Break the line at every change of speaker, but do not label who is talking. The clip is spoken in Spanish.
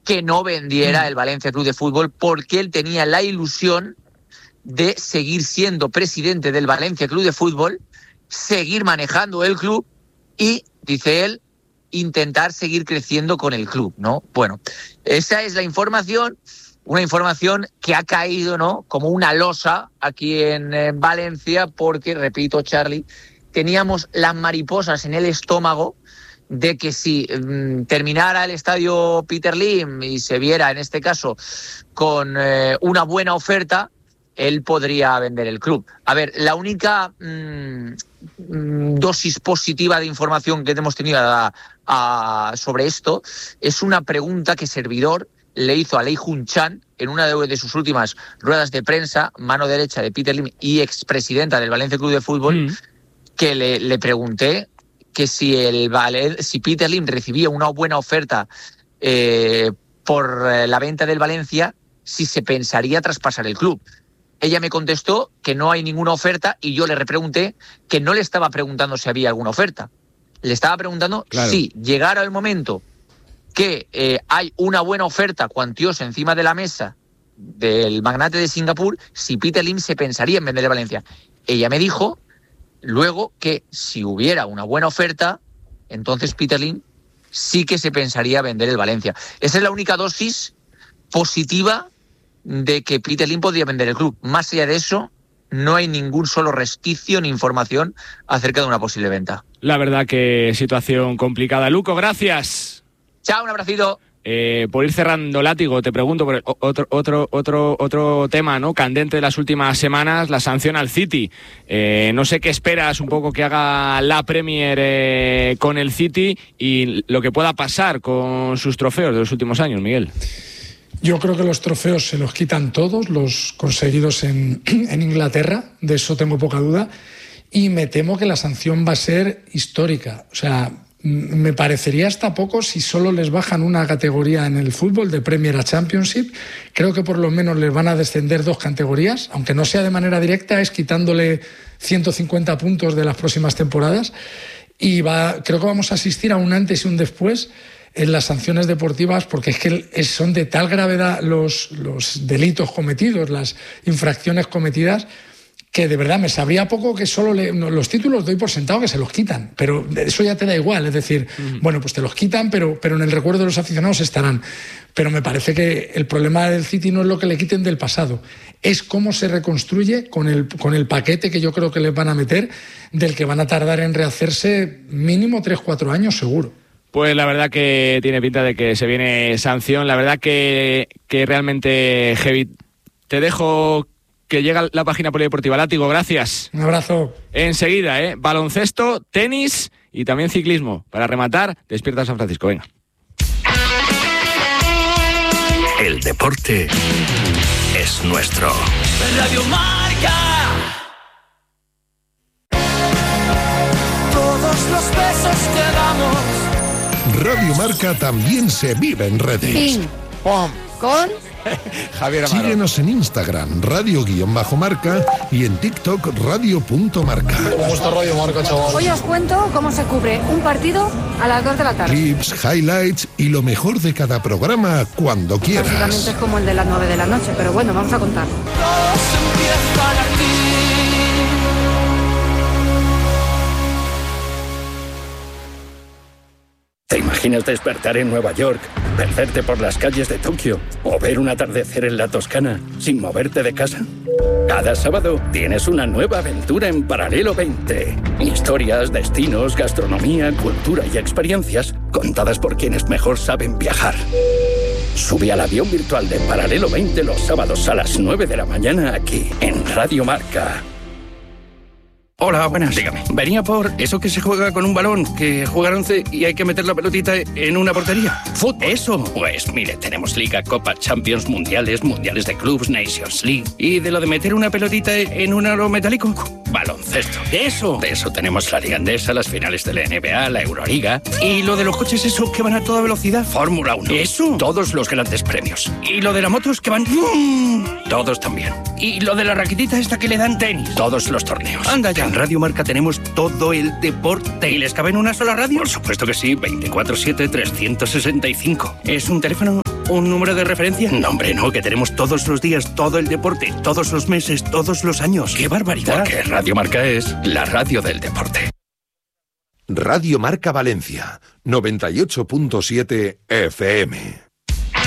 que no vendiera el Valencia Club de Fútbol, porque él tenía la ilusión de seguir siendo presidente del Valencia Club de Fútbol, seguir manejando el club y, dice él, intentar seguir creciendo con el club, ¿no? Bueno, esa es la información, una información que ha caído, ¿no?, como una losa aquí en Valencia, porque, repito, Charlie, teníamos las mariposas en el estómago de que si terminara el estadio Peter Lim y se viera, en este caso, con una buena oferta, él podría vender el club. A ver, la única dosis positiva de información que hemos tenido sobre esto es una pregunta que Servidor le hizo a Lei Jun Chan en una de sus últimas ruedas de prensa, mano derecha de Peter Lim y expresidenta del Valencia Club de Fútbol, que le pregunté que si Peter Lim recibía una buena oferta por la venta del Valencia, si se pensaría traspasar el club. Ella me contestó que no hay ninguna oferta y yo le repregunté que no le estaba preguntando si había alguna oferta. Le estaba preguntando si llegara el momento que hay una buena oferta cuantiosa encima de la mesa del magnate de Singapur, si Peter Lim se pensaría en vender el Valencia. Ella me dijo luego que si hubiera una buena oferta, entonces Peter Lim sí que se pensaría vender el Valencia. Esa es la única dosis positiva de que Peter Lim podría vender el club. Más allá de eso, no hay ningún solo resquicio ni información acerca de una posible venta.
La verdad que situación complicada. Luco, gracias.
Chao, un abracito.
Por ir cerrando, Látigo, te pregunto por otro tema, ¿no?, candente de las últimas semanas, la sanción al City. No sé qué esperas un poco que haga la Premier con el City y lo que pueda pasar con sus trofeos de los últimos años, Miguel.
Yo creo que los trofeos se los quitan todos, los conseguidos en Inglaterra, de eso tengo poca duda, y me temo que la sanción va a ser histórica. O sea, me parecería hasta poco si solo les bajan una categoría en el fútbol, de Premier a Championship. Creo que por lo menos les van a descender 2 categorías, aunque no sea de manera directa, es quitándole 150 puntos de las próximas temporadas. Y creo que vamos a asistir a un antes y un después en las sanciones deportivas, porque es que son de tal gravedad los delitos cometidos, las infracciones cometidas, que de verdad me sabría poco que solo los títulos doy por sentado que se los quitan, pero eso ya te da igual, es decir, bueno, pues te los quitan, pero en el recuerdo de los aficionados estarán. Pero me parece que el problema del City no es lo que le quiten del pasado, es cómo se reconstruye con el paquete que yo creo que les van a meter, del que van a tardar en rehacerse mínimo 3-4 años seguro.
Pues la verdad que tiene pinta de que se viene sanción, la verdad que realmente heavy. Te dejo que llega la página polideportiva. Látigo, gracias.
Un abrazo.
Enseguida, baloncesto, tenis y también ciclismo. Para rematar, Despierta San Francisco, venga.
El deporte es nuestro.
Radio Marca. Todos los besos que damos.
Radio Marca también se vive en redes.
Ping, pom, con
Javier Amaro. Síguenos en Instagram, radio_marca, y en TikTok, radio.marca.
¿Cómo está Radio Marca, chaval?
Hoy os cuento cómo se cubre un partido a las 2 de la tarde.
Clips, highlights y lo mejor de cada programa cuando quieras.
Básicamente es como el de las 9 de la noche, pero bueno, vamos a contar.
Todos empiezan aquí.
¿Te imaginas despertar en Nueva York, perderte por las calles de Tokio o ver un atardecer en la Toscana sin moverte de casa? Cada sábado tienes una nueva aventura en Paralelo 20. Historias, destinos, gastronomía, cultura y experiencias contadas por quienes mejor saben viajar. Sube al avión virtual de Paralelo 20 los sábados a las 9 de la mañana aquí en Radio Marca.
Hola, buenas. Dígame. Venía por eso que se juega con un balón, que juegan 11 y hay que meter la pelotita en una portería. ¿Fútbol? Eso. Pues mire, tenemos Liga, Copa, Champions, Mundiales de clubs, Nations League. ¿Y de lo de meter una pelotita en un aro metálico? Baloncesto. ¿Eso? De eso tenemos la Liga Endesa, las finales de la NBA, la Euroliga. ¿Y lo de los coches eso que van a toda velocidad? Fórmula 1. ¿Eso? Todos los grandes premios. ¿Y lo de las motos que van? Todos también. ¿Y lo de la raquetita esta que le dan tenis? Todos los torneos. Anda ya. En Radio Marca tenemos todo el deporte. ¿Y les cabe en una sola radio? Por supuesto que sí, 24/7, 365. ¿Es un teléfono? ¿Un número de referencia? No, hombre, no, que tenemos todos los días, todo el deporte, todos los meses, todos los años. ¡Qué barbaridad!
Porque Radio Marca es la radio del deporte.
Radio Marca Valencia, 98.7 FM.